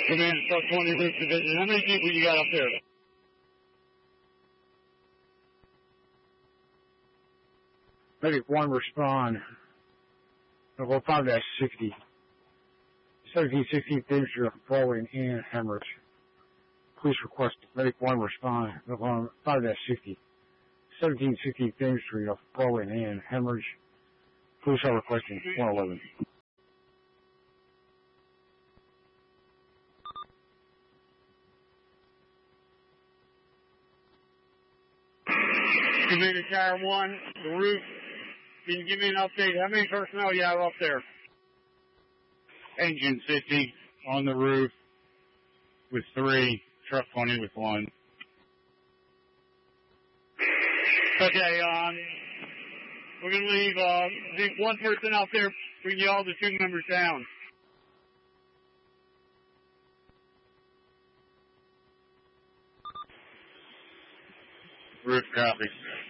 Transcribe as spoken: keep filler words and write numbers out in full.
Command Truck twenty Roof Division. How many people you got up there? Medic one respond. Level five dash sixty. seventeen sixteen Infantry following in hemorrhage. Please request Medic one respond. Level five dash sixty. seventeen sixteen Infantry following in hemorrhage. Please are requesting one eleven. Commander Tower one, the roof. Can you give me an update? How many personnel you have up there? Engine fifty on the roof with three, truck twenty with one. Okay, um, we're going to leave uh, leave one person out there, bring you all the two members down. Roof copy.